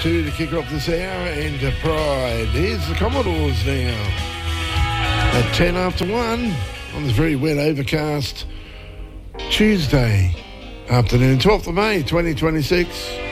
2 to kick off this hour, Enter Pride. Here's the Commodores now. At 10 after 1 on this very wet, overcast Tuesday afternoon, 12th of May 2026.